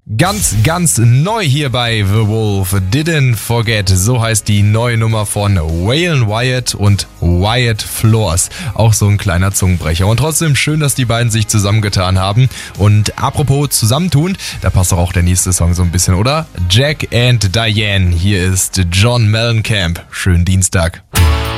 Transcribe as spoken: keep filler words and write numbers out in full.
Ganz, ganz neu hier bei The Wolf, Didn't Forget, so heißt die neue Nummer von Waylon Wyatt und Wyatt Flores. Auch so ein kleiner Zungenbrecher. Und trotzdem schön, dass die beiden sich zusammengetan haben. Und apropos zusammentun, da passt doch auch der nächste Song so ein bisschen, oder? Jack and Diane, hier ist John Mellencamp. Schönen Dienstag.